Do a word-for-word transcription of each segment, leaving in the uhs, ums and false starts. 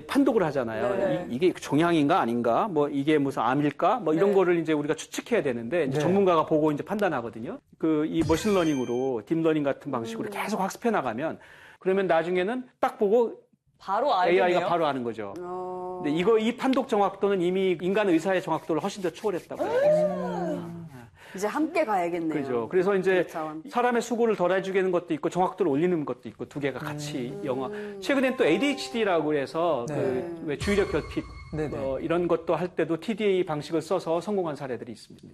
판독을 하잖아요. 네. 이, 이게 종양인가 아닌가, 뭐 이게 무슨 암일까, 뭐 이런 네. 거를 이제 우리가 추측해야 되는데 이제 네. 전문가가 보고 이제 판단하거든요. 그 이 머신러닝으로 딥러닝 같은 방식으로 음. 계속 학습해 나가면 그러면 나중에는 딱 보고 바로 알겠네요. 에이아이가 바로 아는 거죠. 어... 근데 이거 이 판독 정확도는 이미 인간 의사의 정확도를 훨씬 더 초월했다고 해요. 이제 함께 가야겠네요. 그죠. 그래서 이제 차원. 사람의 수고를 덜 해주는 것도 있고 정확도를 올리는 것도 있고 두 개가 같이 음. 영화. 최근엔 또 에이디에이치디라고 해서 네. 그 왜 주의력 결핍 네네. 어, 이런 것도 할 때도 티디에이 방식을 써서 성공한 사례들이 있습니다.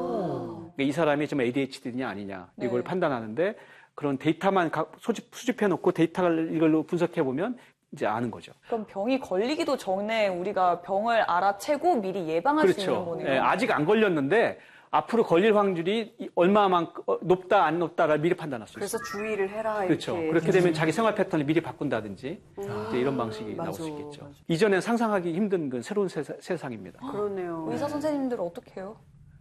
오. 이 사람이 좀 에이디에이치디냐 아니냐 이걸 네. 판단하는데 그런 데이터만 소집, 수집해놓고 데이터를 이걸로 분석해보면 이제 아는 거죠. 그럼 병이 걸리기도 전에 우리가 병을 알아채고 미리 예방할 수 있는 그렇죠. 거네요. 예, 아직 안 걸렸는데 앞으로 걸릴 확률이 얼마만큼 높다 안 높다를 미리 판단할 수 그래서 있어요. 주의를 해라. 그렇죠. 이렇게. 그렇게 되면 자기 생활 패턴을 미리 바꾼다든지 음. 이제 이런 방식이 맞아, 나올 수 있겠죠. 맞아. 이전엔 상상하기 힘든 그 새로운 세사, 세상입니다. 그러네요. 의사 선생님들 어떻게 해요?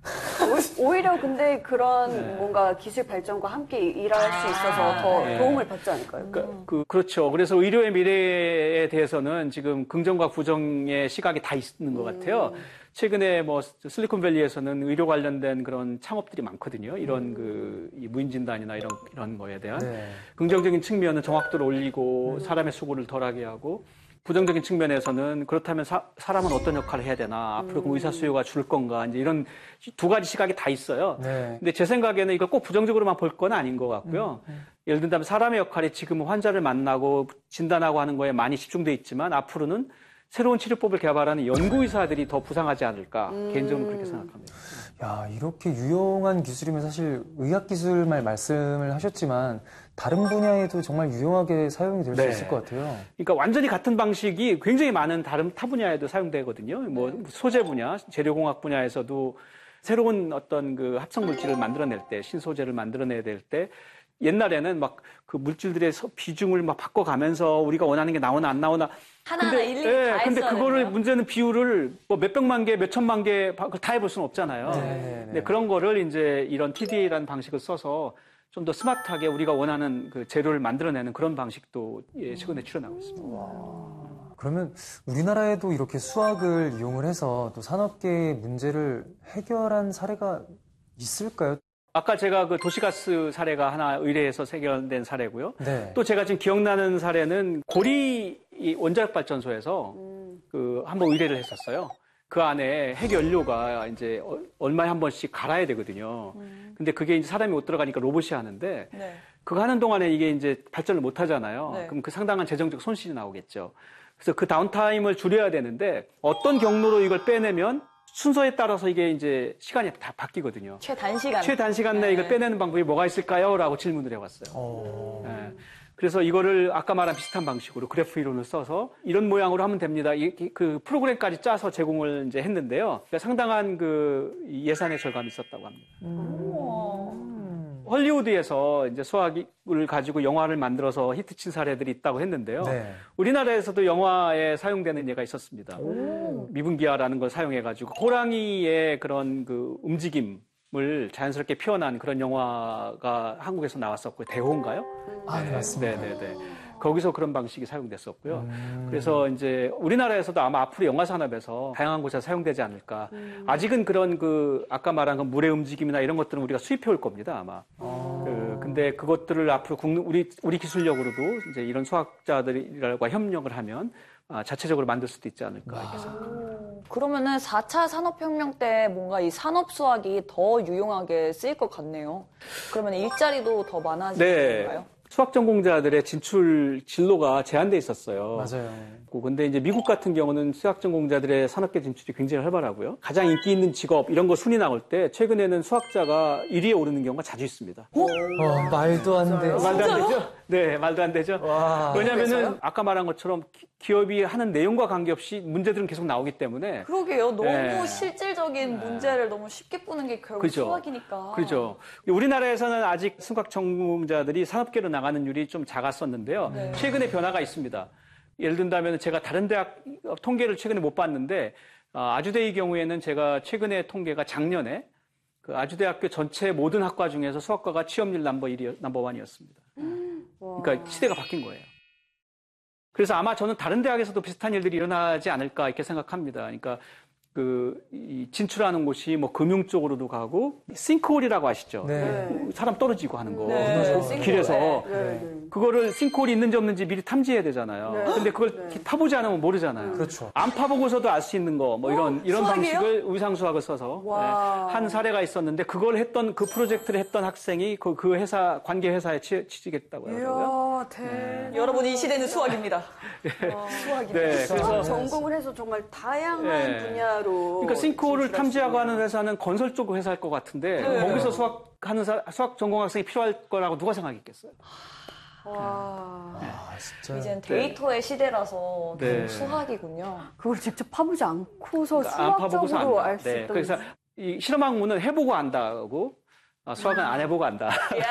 오- 오히려 근데 그런 네. 뭔가 기술 발전과 함께 일할 수 있어서 더 네. 도움을 받지 않을까요? 그, 그, 그렇죠. 그래서 의료의 미래에 대해서는 지금 긍정과 부정의 시각이 다 있는 것 같아요. 최근에 뭐 실리콘밸리에서는 의료 관련된 그런 창업들이 많거든요. 이런 그 이 무인 진단이나 이런 이런 거에 대한 네. 긍정적인 측면은 정확도를 올리고 사람의 수고를 덜하게 하고 부정적인 측면에서는 그렇다면 사, 사람은 어떤 역할을 해야 되나 앞으로 그 의사 수요가 줄 건가 이제 이런 두 가지 시각이 다 있어요. 네. 근데 제 생각에는 이걸 꼭 부정적으로만 볼 건 아닌 것 같고요. 예를 든다면 사람의 역할이 지금은 환자를 만나고 진단하고 하는 거에 많이 집중돼 있지만 앞으로는 새로운 치료법을 개발하는 연구의사들이 더 부상하지 않을까 개인적으로 그렇게 생각합니다. 야, 이렇게 유용한 기술이면 사실 의학기술만 말씀을 하셨지만 다른 분야에도 정말 유용하게 사용이 될 수 네. 있을 것 같아요. 그러니까 완전히 같은 방식이 굉장히 많은 다른 타 분야에도 사용되거든요. 뭐 소재 분야, 재료공학 분야에서도 새로운 어떤 그 합성 물질을 만들어낼 때, 신소재를 만들어내야 될 때 옛날에는 막 그 물질들의 비중을 막 바꿔가면서 우리가 원하는 게 나오나 안 나오나. 하나하나 근데, 일일이 예, 다 근데 했어야 그거를 되나요? 문제는 비율을 뭐 몇백만 개, 몇천만 개 다 해볼 수는 없잖아요. 네, 네. 근데 그런 거를 이제 이런 티디에이라는 방식을 써서 좀 더 스마트하게 우리가 원하는 그 재료를 만들어내는 그런 방식도 예, 최근에 출현하고 있습니다. 그러면 우리나라에도 이렇게 수학을 이용을 해서 또 산업계의 문제를 해결한 사례가 있을까요? 아까 제가 그 도시가스 사례가 하나 의뢰해서 해결된 사례고요. 네. 또 제가 지금 기억나는 사례는 고리 이 원자력 발전소에서 그 한번 의뢰를 했었어요. 그 안에 핵연료가 이제 어- 얼마에 한 번씩 갈아야 되거든요. 근데 그게 이제 사람이 못 들어가니까 로봇이 하는데 네. 그거 하는 동안에 이게 이제 발전을 못 하잖아요. 네. 그럼 그 상당한 재정적 손실이 나오겠죠. 그래서 그 다운타임을 줄여야 되는데 어떤 경로로 이걸 빼내면 순서에 따라서 이게 이제 시간이 다 바뀌거든요. 최단시간. 최단시간 내에 네. 이걸 빼내는 방법이 뭐가 있을까요? 라고 질문을 해왔어요. 어... 예. 그래서 이거를 아까 말한 비슷한 방식으로 그래프 이론을 써서 이런 모양으로 하면 됩니다. 이, 이- 그 프로그램까지 짜서 제공을 이제 했는데요. 그러니까 상당한 그 예산의 절감이 있었다고 합니다. 우와. 헐리우드에서 이제 수학을 가지고 영화를 만들어서 히트친 사례들이 있다고 했는데요. 네. 우리나라에서도 영화에 사용되는 예가 있었습니다. 미분기화라는 걸 사용해가지고 호랑이의 그런 그 움직임을 자연스럽게 표현한 그런 영화가 한국에서 나왔었고요. 대호인가요? 아, 네, 맞습니다. 네네네. 거기서 그런 방식이 사용됐었고요. 음. 그래서 이제 우리나라에서도 아마 앞으로 영화 산업에서 다양한 곳에서 사용되지 않을까. 아직은 그런 그 아까 말한 그 물의 움직임이나 이런 것들은 우리가 수입해 올 겁니다, 아마. 그 근데 그것들을 앞으로 국내 우리 우리 기술력으로도 이제 이런 수학자들과 협력을 하면 아, 자체적으로 만들 수도 있지 않을까 이렇게 생각합니다. 그러면은 사 차 산업혁명 때 뭔가 이 산업수학이 더 유용하게 쓰일 것 같네요. 그러면 일자리도 더 많아지는 네. 건가요? 수학 전공자들의 진출 진로가 제한돼 있었어요. 맞아요. 근데 이제 미국 같은 경우는 수학 전공자들의 산업계 진출이 굉장히 활발하고요. 가장 인기 있는 직업 이런 거 순위 나올 때 최근에는 수학자가 일 위에 오르는 경우가 자주 있습니다. 와, 말도 안 돼. 말도 안 되죠? 네, 말도 안 되죠. 와. 왜냐하면은 그래서요? 아까 말한 것처럼 기- 기업이 하는 내용과 관계없이 문제들은 계속 나오기 때문에 그러게요. 너무 네. 실질적인 문제를 너무 쉽게 푸는 게 결국 그죠. 수학이니까. 그렇죠. 우리나라에서는 아직 수학 전공자들이 산업계로 나가는 율이 좀 작았었는데요. 네. 최근에 변화가 있습니다. 예를 든다면 제가 다른 대학 통계를 최근에 못 봤는데 아, 아주대의 경우에는 제가 최근에 통계가 작년에 그 아주대학교 전체 모든 학과 중에서 수학과가 취업률 넘버 일이 넘버 원이었습니다. 그러니까 시대가 바뀐 거예요. 그래서 아마 저는 다른 대학에서도 비슷한 일들이 일어나지 않을까 이렇게 생각합니다. 그러니까 그, 이 진출하는 곳이 뭐 금융 쪽으로도 가고, 싱크홀이라고 아시죠? 네. 사람 떨어지고 하는 거. 네. 길에서. 네. 네. 그거를 싱크홀이 있는지 없는지 미리 탐지해야 되잖아요. 네. 근데 그걸 네. 타보지 않으면 모르잖아요. 그렇죠. 안 파보고서도 알 수 있는 거, 뭐 이런, 이런 수학이에요? 방식을 의상수학을 써서 와. 네, 한 사례가 있었는데, 그걸 했던, 그 프로젝트를 했던 학생이 그, 그 회사, 관계 회사에 취, 취직했다고 하더라고요. 이야, 대. 여러분, 이 시대는 수학입니다. 수학입니다. 네, 그래서. 전공을 해서 정말 다양한 네. 분야로. 그러니까 싱크홀을 진출할 탐지하고 수 하는 있는. 회사는 건설 쪽 회사일 것 같은데 네. 거기서 수학하는 사, 수학 전공 학생이 필요할 거라고 누가 생각했겠어요? 와. 아, 진짜. 이젠 데이터의 시대라서 네. 결국 수학이군요. 그걸 직접 파보지 않고서 안 파보고서 수학적으로 안다. 알 수 네, 있던. 그래서 이 실험 학문은 해보고 안다고 아, 수학은 안 해보고 안다.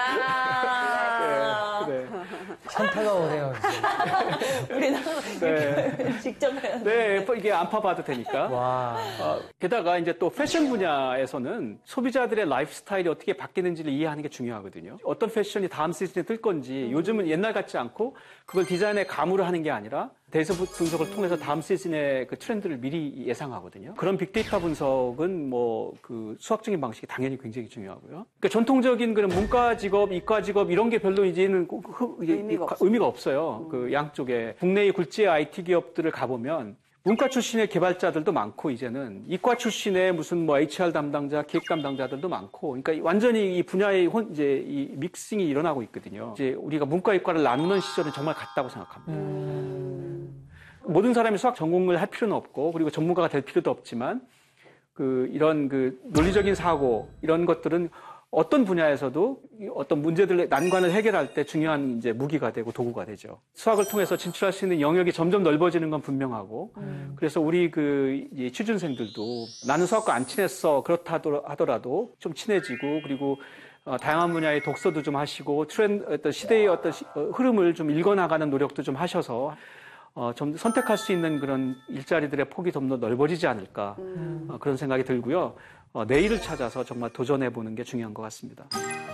이야. 네, 현타가 오네요. 이제. 우리나라 네, 직접 해야 돼. 네, 이게 안 파봐도 되니까. 와. 어, 게다가 이제 또 패션 분야에서는 소비자들의 라이프 스타일이 어떻게 바뀌는지를 이해하는 게 중요하거든요. 어떤 패션이 다음 시즌에 뜰 건지 요즘은 옛날 같지 않고 그걸 디자인에 가무를 하는 게 아니라 데이터 분석을 통해서 다음 시즌의 그 트렌드를 미리 예상하거든요. 그런 빅데이터 분석은 뭐 그 수학적인 방식이 당연히 굉장히 중요하고요. 그러니까 전통적인 그런 문과 직업, 이과 직업 이런 게 별로 이제는 의미가 없어요. 의미가 없어요. 그 양쪽에 국내의 굴지의 아이티 기업들을 가보면 문과 출신의 개발자들도 많고 이제는 이과 출신의 무슨 뭐 에이치알 담당자, 기획 담당자들도 많고, 그러니까 완전히 이 분야의 혼, 이제 이 믹싱이 일어나고 있거든요. 이제 우리가 문과 이과를 나누는 시절은 정말 같다고 생각합니다. 음. 모든 사람이 수학 전공을 할 필요는 없고, 그리고 전문가가 될 필요도 없지만, 그 이런 그 논리적인 사고 이런 것들은 어떤 분야에서도 어떤 문제들, 난관을 해결할 때 중요한 이제 무기가 되고 도구가 되죠. 수학을 통해서 진출할 수 있는 영역이 점점 넓어지는 건 분명하고, 음. 그래서 우리 그 이제 취준생들도 나는 수학과 안 친했어. 그렇다 하더라도 좀 친해지고, 그리고 어, 다양한 분야의 독서도 좀 하시고, 트렌드, 어떤 시대의 어떤 시, 어, 흐름을 좀 읽어나가는 노력도 좀 하셔서, 어, 좀 선택할 수 있는 그런 일자리들의 폭이 좀 더 넓어지지 않을까, 음. 어, 그런 생각이 들고요. 어, 내일을 찾아서 정말 도전해보는 게 중요한 것 같습니다.